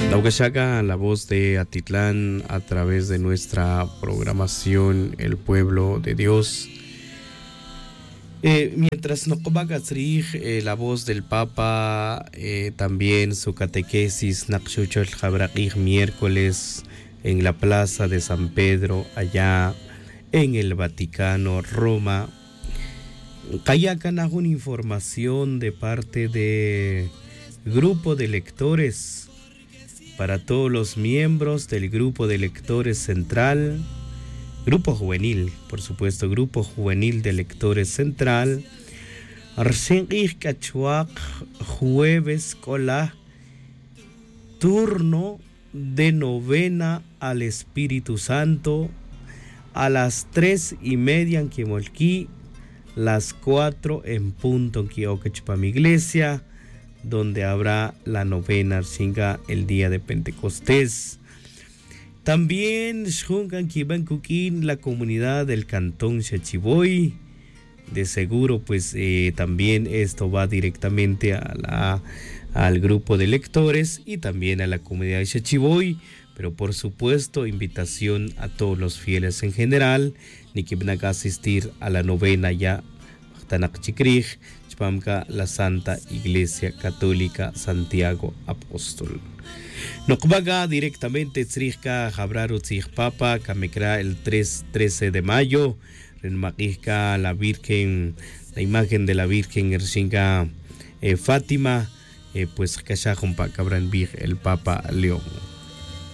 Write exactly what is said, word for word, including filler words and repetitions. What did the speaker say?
Naugashaga, la voz de Atitlán, a través de nuestra programación El Pueblo de Dios. Eh, mientras no eh, la voz del Papa, eh, también su catequesis Nakshuchol Jabrakij miércoles en la Plaza de San Pedro, allá en el Vaticano, Roma. Kayakan una información de parte de grupo de lectores para todos los miembros del grupo de lectores central, grupo juvenil, por supuesto, grupo juvenil de lectores central. Arsenqij Cachuac, jueves cola, turno de novena al Espíritu Santo a las tres y media en Quimolquí, las cuatro en punto en Quioquechpa, mi iglesia, donde habrá la novena Arsinga el día de Pentecostés. También Shungan Kibankukin, la comunidad del Cantón Xachiboy. De seguro, pues eh, también esto va directamente a la, al grupo de lectores y también a la comunidad de Xachiboy. Pero por supuesto, invitación a todos los fieles en general, ni que vengan a asistir a la novena ya, Tanakchikrij, la Santa Iglesia Católica Santiago Apóstol. Nokbaga directamente Tzrijka Jabraru Tzij Papa, Kamekra el trece de mayo, Renmakijka la Virgen, la imagen de la Virgen Ershinga eh, Fátima, eh, pues Kashajumpa Cabran Vir el Papa León.